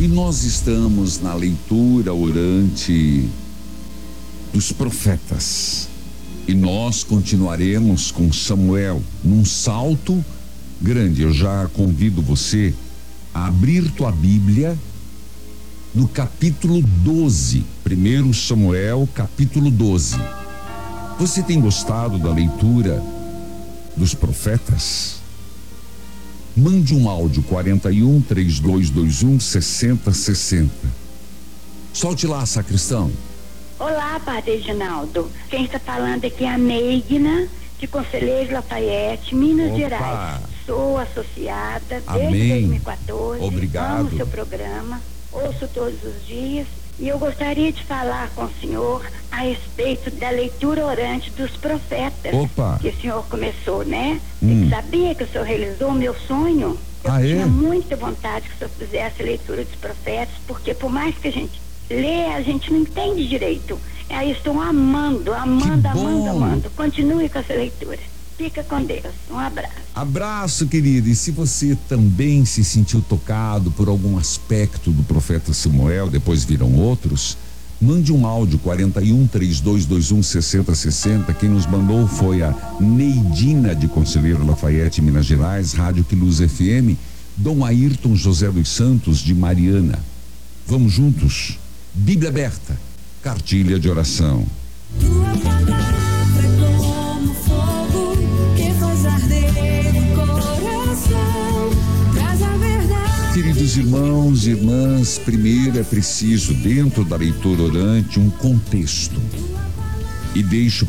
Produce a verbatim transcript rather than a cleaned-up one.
E nós estamos na leitura orante dos profetas. E nós continuaremos com Samuel num salto grande. Eu já convido você a abrir tua Bíblia no capítulo doze. Primeiro Samuel, capítulo doze. Você tem gostado da leitura dos profetas? Mande um áudio quarenta e um, três dois dois um, sessenta sessenta. Solte lá, sacristão. Olá, Padre Reginaldo. Quem está falando aqui é a Neigna, de Conselheiro Lafayette, Minas Opa. Gerais. Sou associada Amém. desde dois mil e quatorze. Obrigado. Amo o seu programa, ouço todos os dias. E eu gostaria de falar com o senhor a respeito da leitura orante dos profetas. Opa. Que o senhor começou, né? Hum. Você sabia que o senhor realizou o meu sonho? Eu Ah, é? tinha muita vontade que o senhor fizesse a leitura dos profetas, porque por mais que a gente lê, a gente não entende direito. Aí estou amando, amando, Que bom. amando, amando. Continue com essa leitura. Fica com Deus. Um abraço. Abraço, querido. E se você também se sentiu tocado por algum aspecto do profeta Samuel, depois viram outros, mande um áudio quarenta e um, três dois dois um, sessenta sessenta. Quem nos mandou foi a Neidina, de Conselheiro Lafayette, Minas Gerais, Rádio Quiluz F M, Dom Ayrton José dos Santos, de Mariana. Vamos juntos? Bíblia aberta, cartilha de oração. Tua palavra como fogo que faz arder o coração, traz a verdade. Queridos irmãos e irmãs, primeiro é preciso, dentro da leitura orante, um contexto. E deixo